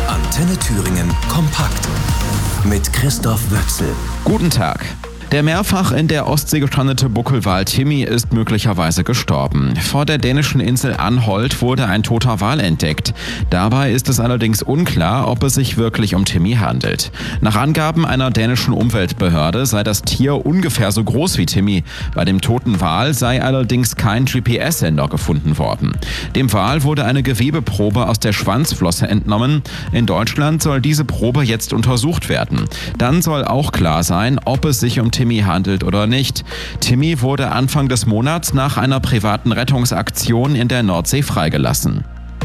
Antenne Thüringen kompakt mit Christoph Wöchsel. Guten Tag. Der mehrfach in der Ostsee gestrandete Buckelwal Timmy ist möglicherweise gestorben. Vor der dänischen Insel Anholt wurde ein toter Wal entdeckt. Dabei ist es allerdings unklar, ob es sich wirklich um Timmy handelt. Nach Angaben einer dänischen Umweltbehörde sei das Tier ungefähr so groß wie Timmy. Bei dem toten Wal sei allerdings kein GPS-Sender gefunden worden. Dem Wal wurde eine Gewebeprobe aus der Schwanzflosse entnommen. In Deutschland soll diese Probe jetzt untersucht werden. Dann soll auch klar sein, ob es sich um Timmy handelt oder nicht. Timmy wurde Anfang des Monats nach einer privaten Rettungsaktion in der Nordsee freigelassen.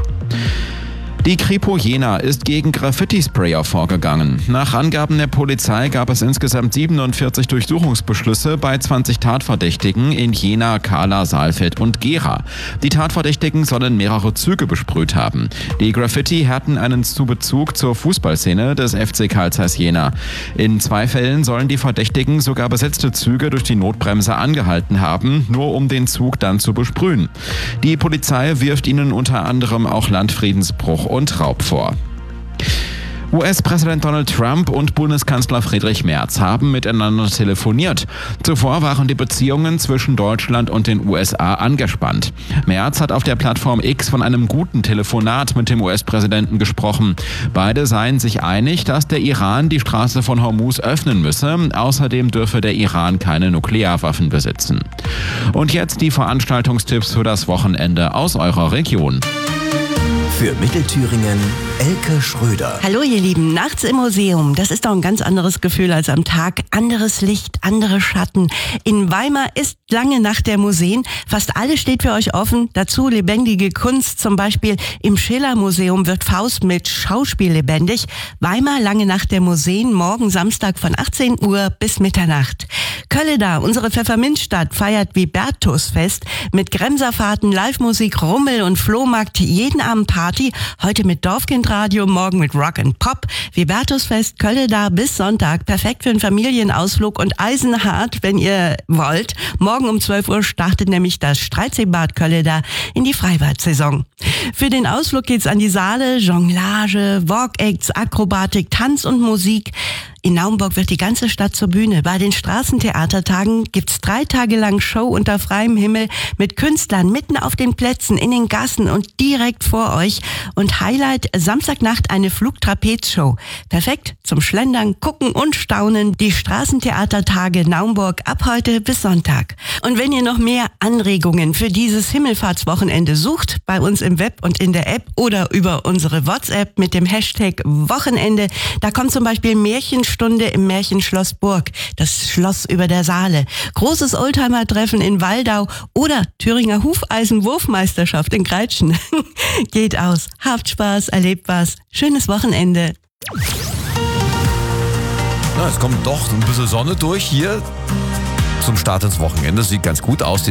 Die Kripo Jena ist gegen Graffiti-Sprayer vorgegangen. Nach Angaben der Polizei gab es insgesamt 47 Durchsuchungsbeschlüsse bei 20 Tatverdächtigen in Jena, Kahla, Saalfeld und Gera. Die Tatverdächtigen sollen mehrere Züge besprüht haben. Die Graffiti hatten einen Bezug zur Fußballszene des FC Carl Zeiss Jena. In 2 Fällen sollen die Verdächtigen sogar besetzte Züge durch die Notbremse angehalten haben, nur um den Zug dann zu besprühen. Die Polizei wirft ihnen unter anderem auch Landfriedensbruch und Raub vor. US-Präsident Donald Trump und Bundeskanzler Friedrich Merz haben miteinander telefoniert. Zuvor waren die Beziehungen zwischen Deutschland und den USA angespannt. Merz hat auf der Plattform X von einem guten Telefonat mit dem US-Präsidenten gesprochen. Beide seien sich einig, dass der Iran die Straße von Hormuz öffnen müsse. Außerdem dürfe der Iran keine Nuklearwaffen besitzen. Und jetzt die Veranstaltungstipps für das Wochenende aus eurer Region. Für Mittelthüringen Elke Schröder. Hallo ihr Lieben, nachts im Museum, das ist doch ein ganz anderes Gefühl als am Tag. Anderes Licht, andere Schatten. In Weimar ist lange Nacht der Museen. Fast alles steht für euch offen. Dazu lebendige Kunst, zum Beispiel im Schiller-Museum wird Faust mit Schauspiel lebendig. Weimar, lange Nacht der Museen, morgen Samstag von 18 Uhr bis Mitternacht. Kölleda, unsere Pfefferminzstadt, feiert Vibertusfest mit Gremserfahrten, Live-Musik, Rummel und Flohmarkt, jeden Abend Party. Heute mit Dorfkindradio, morgen mit Rock and Pop. Vibertusfest Kölleda bis Sonntag. Perfekt für einen Familienausflug und eisenhart, wenn ihr wollt. Morgen um 12 Uhr startet nämlich das Streitseebad Kölleda in die Freibad-Saison. Für den Ausflug geht's an die Saale, Jonglage, Walk-Acts, Akrobatik, Tanz und Musik. In Naumburg wird die ganze Stadt zur Bühne. Bei den Straßentheatertagen gibt's 3 Tage lang Show unter freiem Himmel mit Künstlern mitten auf den Plätzen, in den Gassen und direkt vor euch. Und Highlight, Samstagnacht eine Flugtrapezshow. Perfekt zum Schlendern, Gucken und Staunen. Die Straßentheatertage Naumburg ab heute bis Sonntag. Und wenn ihr noch mehr Anregungen für dieses Himmelfahrtswochenende sucht, bei uns im Web und in der App oder über unsere WhatsApp mit dem Hashtag Wochenende, da kommt zum Beispiel Märchenstunde im Märchenschloss Burg, das Schloss über der Saale, großes Oldtimer-Treffen in Waldau oder Thüringer Hufeisenwurfmeisterschaft in Greitschen. Geht aus, habt Spaß, erlebt was, schönes Wochenende. Na, es kommt doch ein bisschen Sonne durch hier zum Start ins Wochenende. Sieht ganz gut aus.